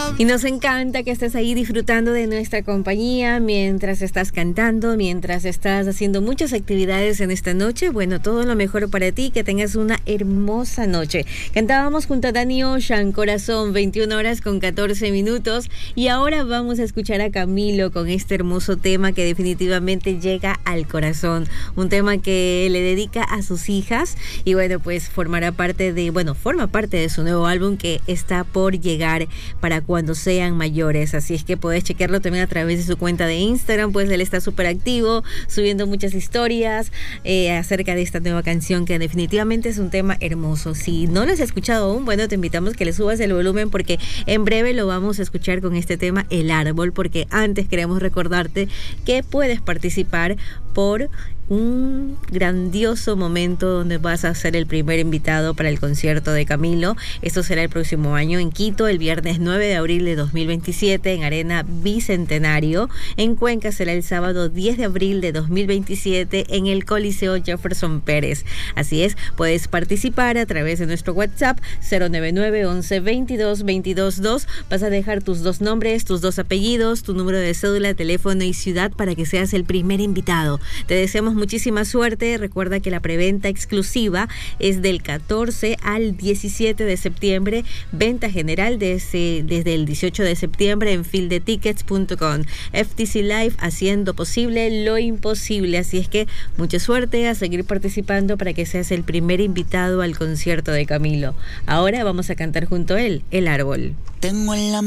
Y nos encanta que estés ahí disfrutando de nuestra compañía mientras estás cantando, mientras estás haciendo muchas actividades en esta noche. Bueno, todo lo mejor para ti, que tengas una hermosa noche. Cantábamos junto a Danny Ocean, Corazón, 21:14. Y ahora vamos a escuchar a Camilo con este hermoso tema que definitivamente llega al corazón. Un tema que le dedica a sus hijas y bueno, pues forma parte de su nuevo álbum que está por llegar para cuando sean mayores. Así es que puedes chequearlo también a través de su cuenta de Instagram, pues él está súper activo, subiendo muchas historias acerca de esta nueva canción que definitivamente es un tema hermoso. Si no lo has escuchado aún, bueno, te invitamos que le subas el volumen porque en breve lo vamos a escuchar con este tema El Árbol, porque antes queremos recordarte que puedes participar por un grandioso momento donde vas a ser el primer invitado para el concierto de Camilo. Esto será el próximo año en Quito, el viernes 9 de abril de 2027 en Arena Bicentenario. En Cuenca será el sábado 10 de abril de 2027 en el Coliseo Jefferson Pérez. Así es, puedes participar a través de nuestro WhatsApp 099 11 22 22 2. Vas a dejar tus 2 nombres, tus 2 apellidos, tu número de cédula, teléfono y ciudad para que seas el primer invitado. Te deseamos muchísima suerte. Recuerda que la preventa exclusiva es del 14 al 17 de septiembre. Venta general desde el 18 de septiembre en fieldetickets.com. FTC Live, haciendo posible lo imposible. Así es que mucha suerte, a seguir participando para que seas el primer invitado al concierto de Camilo. Ahora vamos a cantar junto a él, El Árbol. Tengo en la